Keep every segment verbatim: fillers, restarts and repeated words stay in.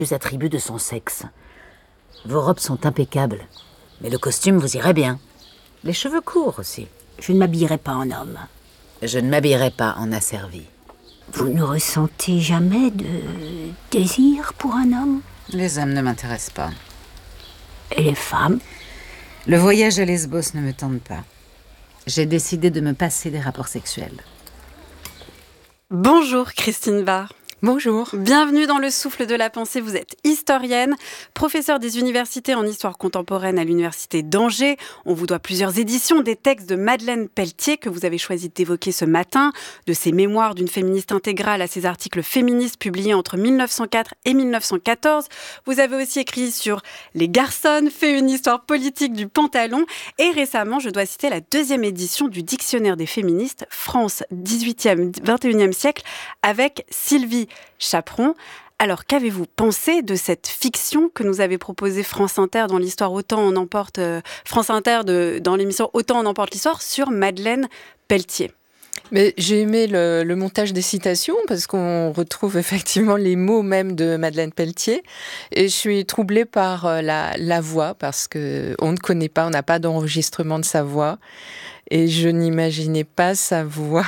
Les attributs de son sexe. Vos robes sont impeccables, mais le costume vous irait bien. Les cheveux courts aussi. Je ne m'habillerai pas en homme. Je ne m'habillerai pas en asservi. Vous ne ressentez jamais de désir pour un homme? Les hommes ne m'intéressent pas. Et les femmes? Le voyage à Lesbos ne me tente pas. J'ai décidé de me passer des rapports sexuels. Bonjour Christine Barr. Bonjour. Bienvenue dans Le Souffle de la Pensée. Vous êtes historienne, professeure des universités en histoire contemporaine à l'université d'Angers. On vous doit plusieurs éditions des textes de Madeleine Pelletier que vous avez choisi d'évoquer ce matin, de ses mémoires d'une féministe intégrale à ses articles féministes publiés entre mille neuf cent quatre et mille neuf cent quatorze. Vous avez aussi écrit sur Les garçonnes, fait une histoire politique du pantalon. Et récemment, je dois citer la deuxième édition du Dictionnaire des féministes, France dix-huitième vingt et unième siècle, avec Sylvie Chaperon. Alors, qu'avez-vous pensé de cette fiction que nous avait proposée France Inter dans l'histoire Autant en emporte euh, France Inter de, dans l'émission Autant en emporte l'histoire sur Madeleine Pelletier? Mais j'ai aimé le, le montage des citations parce qu'on retrouve effectivement les mots même de Madeleine Pelletier. Et je suis troublée par la, la voix parce que on ne connaît pas, on n'a pas d'enregistrement de sa voix. Et je n'imaginais pas sa voix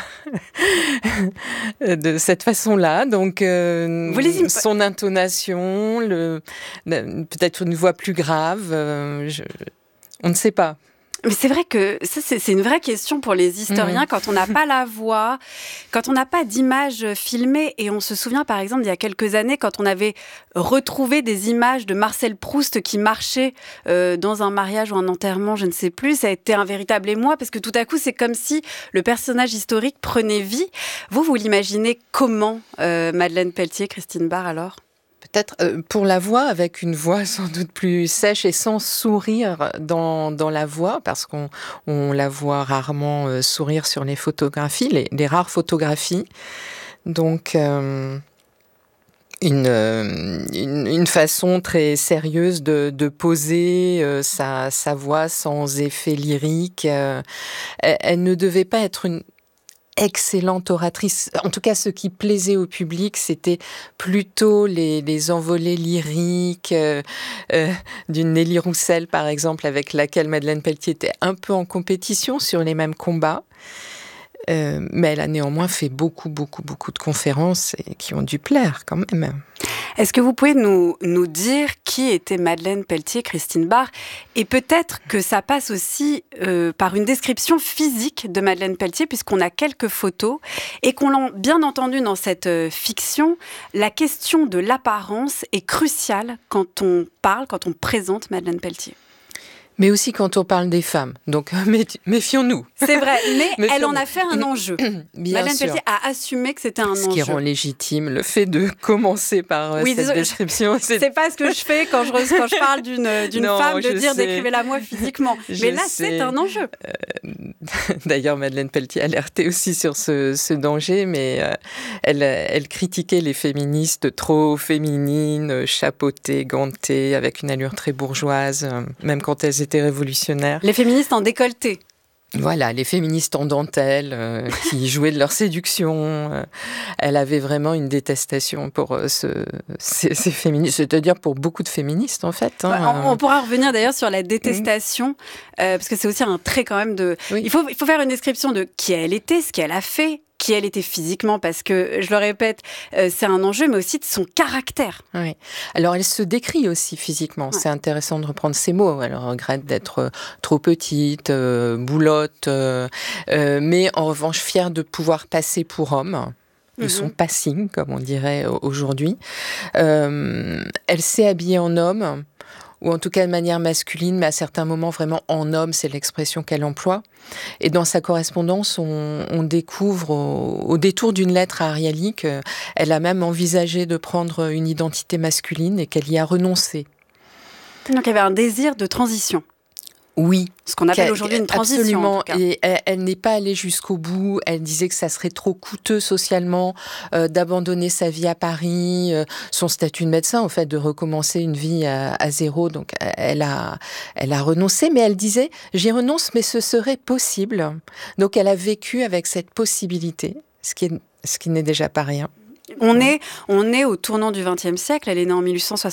de cette façon-là. Donc, euh, les... son intonation, le, peut-être une voix plus grave, euh, je, on ne sait pas. Mais c'est vrai que ça, c'est, c'est une vraie question pour les historiens. Mmh. Quand on n'a pas la voix, quand on n'a pas d'image filmée, et on se souvient par exemple il y a quelques années quand on avait retrouvé des images de Marcel Proust qui marchait euh, dans un mariage ou un enterrement, je ne sais plus, ça a été un véritable émoi parce que tout à coup c'est comme si le personnage historique prenait vie. Vous, vous l'imaginez comment, euh, Madeleine Pelletier, Christine Barr, alors ? Peut-être euh, pour la voix, avec une voix sans doute plus sèche et sans sourire dans, dans la voix, parce qu'on on la voit rarement euh, sourire sur les photographies, les, les rares photographies. Donc, euh, une, euh, une, une façon très sérieuse de, de poser euh, sa, sa voix sans effet lyrique. Euh, elle, elle ne devait pas être une excellente oratrice. En tout cas, ce qui plaisait au public, c'était plutôt les, les envolées lyriques euh, euh, d'une Nelly Roussel, par exemple, avec laquelle Madeleine Pelletier était un peu en compétition sur les mêmes combats. Euh, mais elle a néanmoins fait beaucoup, beaucoup, beaucoup de conférences et qui ont dû plaire quand même. Est-ce que vous pouvez nous, nous dire qui était Madeleine Pelletier, Christine Barr? Et peut-être que ça passe aussi euh, par une description physique de Madeleine Pelletier, puisqu'on a quelques photos, et qu'on l'a bien entendu dans cette euh, fiction, la question de l'apparence est cruciale quand on parle, quand on présente Madeleine Pelletier. Mais aussi quand on parle des femmes. Donc, méfions-nous. C'est vrai, mais elle en a fait un enjeu. Bien Madeleine sûr. Pelletier a assumé que c'était un ce enjeu. Ce qui rend légitime le fait de commencer par oui, cette désolé, description. C'est... c'est pas ce que je fais quand je, quand je parle d'une, d'une non, femme, de dire sais. décrivez-la moi physiquement. Je mais là, sais. c'est un enjeu. Euh, d'ailleurs, Madeleine Pelletier alertait aussi sur ce, ce danger, mais euh, elle, elle critiquait les féministes trop féminines, chapeautées, gantées, avec une allure très bourgeoise, euh, même quand elles étaient révolutionnaires. Les féministes en décolleté. Voilà, les féministes en dentelle euh, qui jouaient de leur séduction. Euh, elle avait vraiment une détestation pour euh, ce, ces, ces féministes, c'est-à-dire pour beaucoup de féministes en fait. Hein. Ouais, on, on pourra revenir d'ailleurs sur la détestation, mmh. euh, parce que c'est aussi un trait quand même de... Oui. Il faut, il faut faire une description de qui elle était, ce qu'elle a fait, qui elle était physiquement, parce que, je le répète, euh, c'est un enjeu, mais aussi de son caractère. Oui. Alors, elle se décrit aussi physiquement. Ouais. C'est intéressant de reprendre ces mots. Elle regrette d'être euh, trop petite, euh, boulotte, euh, euh, mais en revanche fière de pouvoir passer pour homme. De son mm-hmm. passing, comme on dirait aujourd'hui. Euh, elle s'est habillée en homme, ou en tout cas de manière masculine, mais à certains moments vraiment en homme, c'est l'expression qu'elle emploie. Et dans sa correspondance, on, on découvre au, au détour d'une lettre à Ariely qu'elle a même envisagé de prendre une identité masculine et qu'elle y a renoncé. Donc il y avait un désir de transition. Oui. Ce qu'on appelle aujourd'hui une transition. Absolument. En tout cas. Et elle, elle n'est pas allée jusqu'au bout. Elle disait que ça serait trop coûteux socialement euh, d'abandonner sa vie à Paris, euh, son statut de médecin, en fait, de recommencer une vie à, à zéro. Donc, elle a, elle a renoncé, mais elle disait « j'y renonce, mais ce serait possible ». Donc, elle a vécu avec cette possibilité, ce qui est, ce qui n'est déjà pas rien. On est, on est au tournant du vingtième siècle. Elle est née en mille huit cent